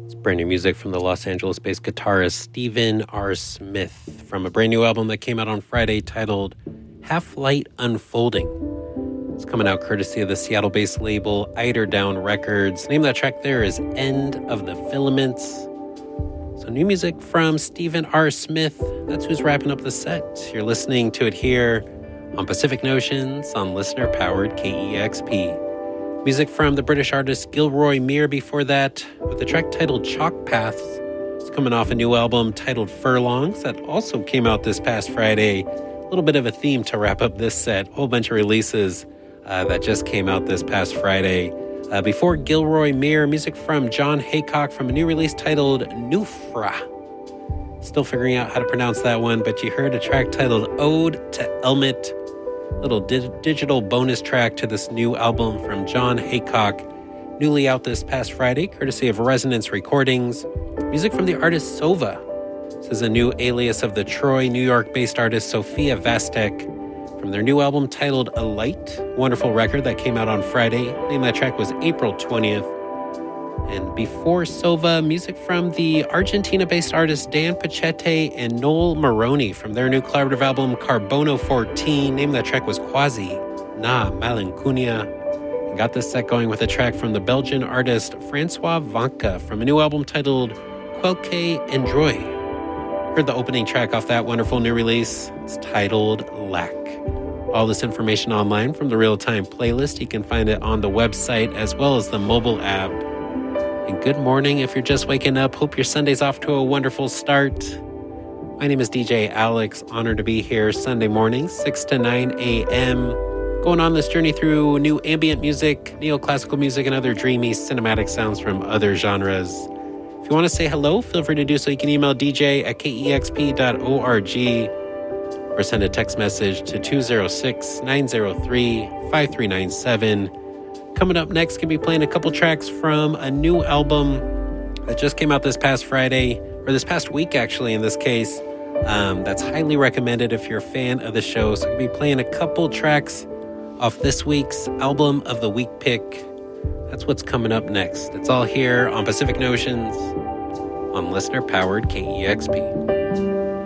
Brand new music from the Los Angeles-based guitarist Stephen R. Smith from a brand new album that came out on Friday titled Half-Light Unfolding. It's coming out courtesy of the Seattle-based label Eiderdown Records. The name of that track there is End of the Filaments. So new music from Stephen R. Smith. That's who's wrapping up the set. You're listening to it here on Pacific Notions on listener-powered KEXP. Music from the British artist Gilroy Meir before that, with the track titled Chalk Paths. It's coming off a new album titled Furlongs that also came out this past Friday. A little bit of a theme to wrap up this set. A whole bunch of releases that just came out this past Friday. Before Gilroy Meir, music from John Haycock from a new release titled Nufra. Still figuring out how to pronounce that one, but you heard a track titled Ode to Elmet. Little digital bonus track to this new album from John Haycock, newly out this past Friday, courtesy of Resonance Recordings. Music from the artist Sova. This is a new alias of the Troy, New York-based artist Sophia Vastek from their new album titled A Light. Wonderful record that came out on Friday. The name of that track was April 20th. And before Sova, music from the Argentina-based artists Dan Pachete and Noel Maroney from their new collaborative album Carbono 14. Name of that track was Quasi Na Malincunia. And got this set going with a track from the Belgian artist Francois Vanka from a new album titled Quelque Enjoy. Heard the opening track off that wonderful new release. It's titled Lack. All this information online from the real-time playlist. You can find it on the website as well as the mobile app. And good morning if you're just waking up. Hope your Sunday's off to a wonderful start. My name is DJ Alex. Honored to be here Sunday morning, 6 to 9 a.m. Going on this journey through new ambient music, neoclassical music, and other dreamy cinematic sounds from other genres. If you want to say hello, feel free to do so. You can email dj@kexp.org or send a text message to 206-903-5397. Coming up next, going to be playing a couple tracks from a new album that just came out this past Friday, or this past week, actually, in this case. That's highly recommended if you're a fan of the show. So I'm going to be playing a couple tracks off this week's Album of the Week pick. That's what's coming up next. It's all here on Pacific Notions on listener-powered KEXP.